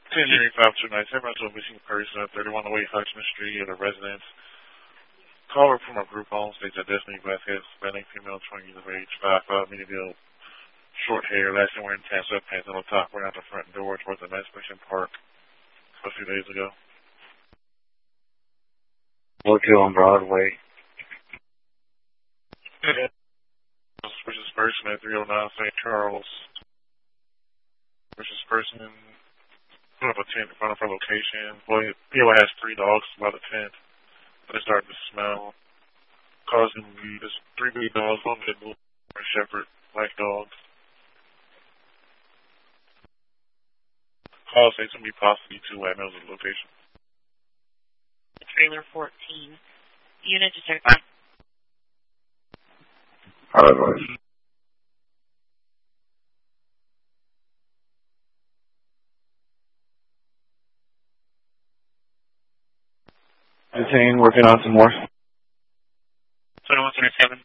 10 529. Everyone's a missing person at 31 Way Hutchman Street at a residence. Caller from a group home states that Destiny Vasquez, Hispanic female, 20 years of age, 5'5", medium build, short hair, last seen wearing tan sweatpants on the top, ran out the front door towards the Emancipation Park a few days ago. Woodville on Broadway. Suspicious person at 309 St. Charles. Suspicious person put up a tent in front of her location. Well, PO has 3 dogs by the tent. They started to smell, causing just 3 big dogs, 1 pit bull, and shepherd, black dogs. Call say somebody possibly 2 at knows the location. Trailer 14. Unit to check back. Alright. Detain, working on some more. 2137.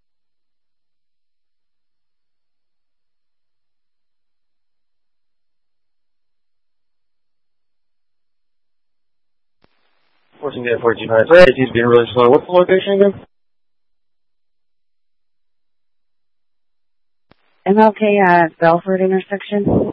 Forcing that 14 high. Sorry, he's being really slow. What's the location again? MLK at Belford intersection.